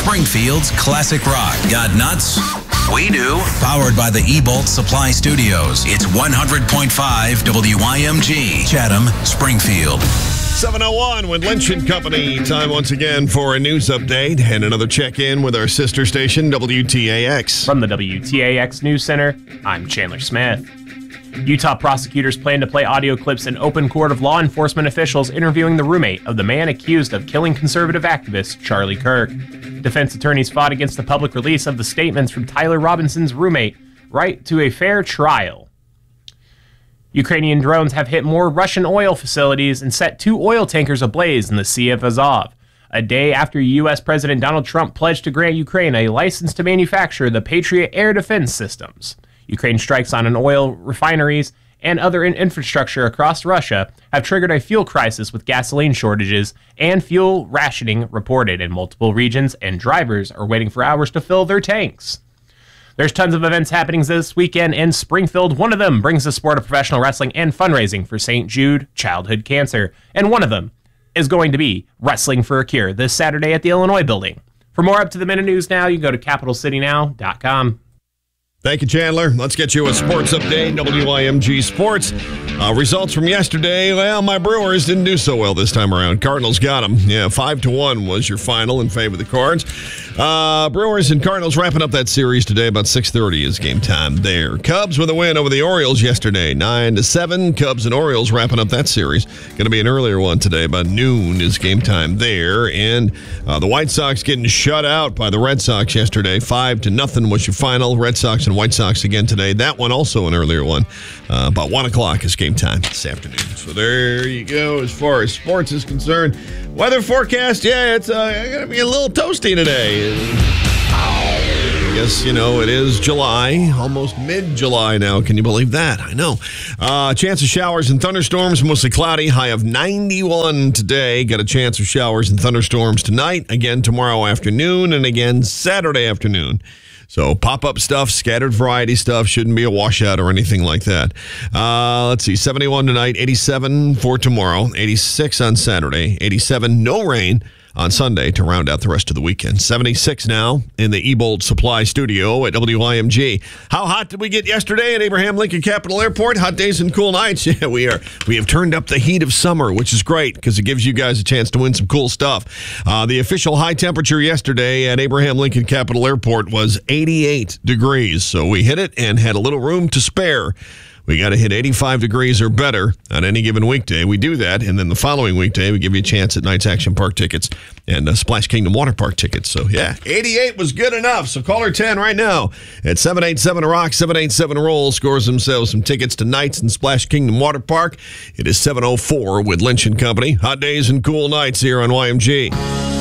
Springfield's classic rock. Got nuts? We do. Powered by the Ebolt Supply Studios. It's 100.5 WYMG, Chatham, Springfield. 7:01 with Lynch & Company. Time once again for a news update and another check-in with our sister station, WTAX. From the WTAX News Center, I'm Chandler Smith. Utah prosecutors plan to play audio clips in open court of law enforcement officials interviewing the roommate of the man accused of killing conservative activist Charlie Kirk. Defense attorneys fought against the public release of the statements from Tyler Robinson's roommate, right to a fair trial. Ukrainian drones have hit more Russian oil facilities and set 2 oil tankers ablaze in the Sea of Azov, a day after U.S. President Donald Trump pledged to grant Ukraine a license to manufacture the Patriot air defense systems. Ukraine's strikes on oil refineries and other infrastructure across Russia have triggered a fuel crisis with gasoline shortages and fuel rationing reported in multiple regions, and drivers are waiting for hours to fill their tanks. There's tons of events happening this weekend in Springfield. One of them brings the sport of professional wrestling and fundraising for St. Jude Childhood Cancer. And one of them is going to be Wrestling for a Cure this Saturday at the Illinois Building. For more up-to-the-minute news now, you can go to capitalcitynow.com. Thank you, Chandler. Let's get you a sports update, WYMG Sports. Results from yesterday, well, my Brewers didn't do so well this time around. Cardinals got them. Yeah, 5-1 was your final in favor of the Cards. Brewers and Cardinals wrapping up that series today. About 6:30 is game time there. Cubs with a win over the Orioles yesterday, 9-7. Cubs and Orioles wrapping up that series. Going to be an earlier one today. About noon is game time there. And the White Sox getting shut out by the Red Sox yesterday. 5-0 was your final. Red Sox and White Sox again today. That one also an earlier one. About 1 o'clock is game time this afternoon. So there you go as far as sports is concerned. Weather forecast, yeah, it's going to be a little toasty today. I guess, it is July, almost mid-July now. Can you believe that? I know. Chance of showers and thunderstorms, mostly cloudy. High of 91 today. Got a chance of showers and thunderstorms tonight. Again tomorrow afternoon, and again Saturday afternoon. So pop-up stuff, scattered variety stuff, shouldn't be a washout or anything like that. Let's see, 71 tonight, 87 for tomorrow, 86 on Saturday, 87, no rain on Sunday to round out the rest of the weekend. 76 now in the Ebolt Supply Studio at WYMG. How hot did we get yesterday at Abraham Lincoln Capital Airport? Hot days and cool nights. Yeah, we have turned up the heat of summer, which is great because it gives you guys a chance to win some cool stuff. The official high temperature yesterday at Abraham Lincoln Capital Airport was 88 degrees. So we hit it and had a little room to spare. We got to hit 85 degrees or better on any given weekday. We do that, and then the following weekday, we give you a chance at Knights Action Park tickets and Splash Kingdom Water Park tickets. So, yeah, 88 was good enough. So call her 10 right now at 787-ROCK, 787-ROLL. Scores themselves some tickets to Knights and Splash Kingdom Water Park. It is 7:04 with Lynch & Company. Hot days and cool nights here on YMG.